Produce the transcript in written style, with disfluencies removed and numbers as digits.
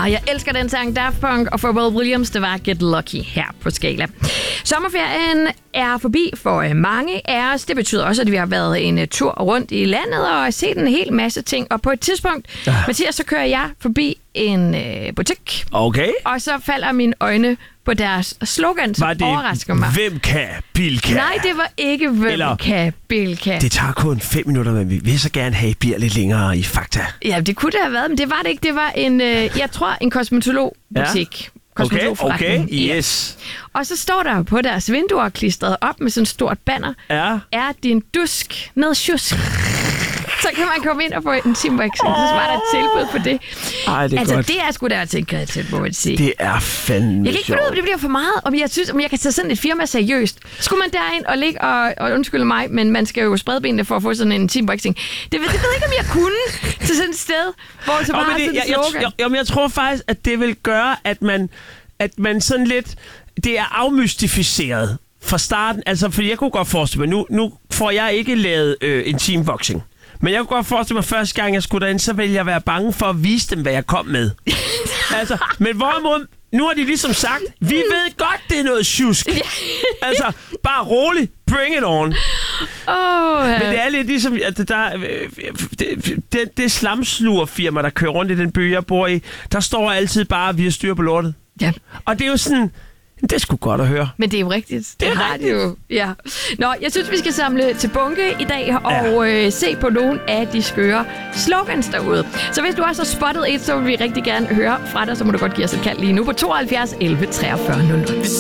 Jeg elsker den sang Daft Punk, og Pharrell Williams, det var Get Lucky her på Skala. Sommerferien er forbi for mange af os. Det betyder også, at vi har været en tur rundt i landet og set en hel masse ting. Og på et tidspunkt, Mathias, så kører jeg forbi en butik. Okay. Og så falder mine øjne på deres slogan, som overrasker mig. Hvem kan, Bilka? Nej, det var ikke hvem kan, Bilka. Det tager kun 5 minutter, men vi vil så gerne have, at I bliver lidt længere i Fakta. Ja, det kunne det have været, men det var det ikke. Det var en kosmetologbutik. Okay, yes. Og så står der på deres vinduer klistret op med sådan et stort banner. Ja. Er din dusk noget sjusk? Så kan man komme ind og få en teamwork, så var der et tilbud på det. Ej, det er godt. Det er sgu da tænkt kreativt, må man sige. Det er fandme jeg kan ikke finde ud af, det bliver for meget, om jeg kan tage sådan et firma seriøst. Skulle man derind og ligge og undskylde mig, men man skal jo sprede benene for at få sådan en teamworking. Det ved jeg ikke, om jeg kunne til sådan et sted, hvor så bare har sådan en slogan. Jeg tror faktisk, at det vil gøre, at man sådan lidt... Det er afmystificeret fra starten. Altså, fordi jeg kunne godt forestille mig, nu får jeg ikke lavet en teamboxing. Men jeg kunne godt forestille mig, første gang jeg skulle derind, så ville jeg være bange for at vise dem, hvad jeg kom med. Altså, men hvorimod, nu har de ligesom sagt, vi ved godt, det er noget sjusk. Altså, bare roligt, bring it on. Men det er lidt ligesom, at det slamslugerfirma, der kører rundt i den by, jeg bor i, der står altid bare, vi har styr på lortet. Ja. Og det er jo sådan... Det er sgu godt at høre. Men det er jo rigtigt. Det har rigtigt. Det jo. Ja. Nå, jeg synes, vi skal samle til bunke i dag og se på nogle af de skøre slogans derude. Så hvis du også har spottet et, så vil vi rigtig gerne høre fra dig, så må du godt give os et kald lige nu på 72 11 43 00.